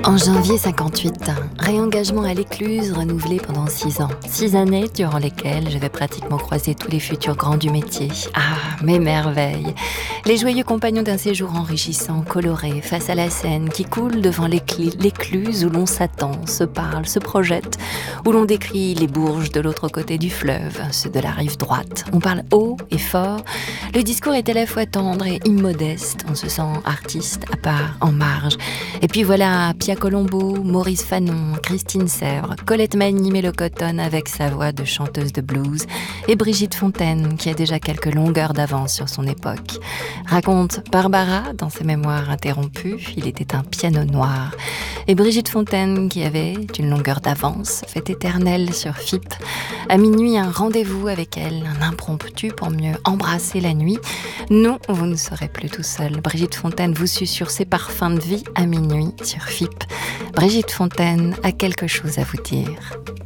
En janvier 58, réengagement à l'Écluse renouvelé pendant 6 ans. 6 années durant lesquelles je vais pratiquement croiser tous les futurs grands du métier. Ah, mes merveilles! Les joyeux compagnons d'un séjour enrichissant, coloré, face à la Seine, qui coule devant l'Écluse où l'on s'attend, se parle, se projette, où l'on décrit les bourges de l'autre côté du fleuve, ceux de la rive droite. On parle haut et fort. Le discours est à la fois tendre et immodeste. On se sent artiste, à part, en marge. Et puis voilà, Pia Colombo, Maurice Fanon, Christine Sèvres, Colette Magny-Mélocoton avec sa voix de chanteuse de blues, et Brigitte Fontaine, qui a déjà quelques longueurs d'avance sur son époque. Raconte Barbara dans ses mémoires interrompues, il était un piano noir. Et Brigitte Fontaine, qui avait une longueur d'avance, fait éternelle sur FIP. À minuit, un rendez-vous avec elle, un impromptu pour mieux embrasser la nuit. Non, vous ne serez plus tout seul. Brigitte Fontaine vous susurre ses parfums de vie à minuit sur FIP. Brigitte Fontaine a quelque chose à vous dire.